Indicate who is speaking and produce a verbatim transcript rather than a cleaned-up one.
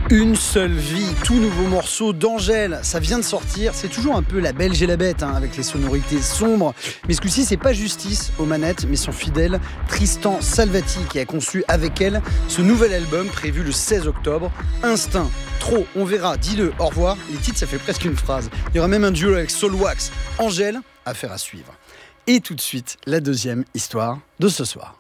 Speaker 1: Une seule vie, tout nouveau morceau d'Angèle, ça vient de sortir, c'est toujours un peu la Belge et la bête hein, avec les sonorités sombres, mais ce coup-ci c'est pas Justice aux manettes, mais son fidèle Tristan Salvati qui a conçu avec elle ce nouvel album prévu le seize octobre, Instinct. Trop, on verra, dis-le, au revoir, les titres ça fait presque une phrase. Il y aura même un duo avec Soulwax, Angèle, affaire à suivre. Et tout de suite, la deuxième histoire de ce soir.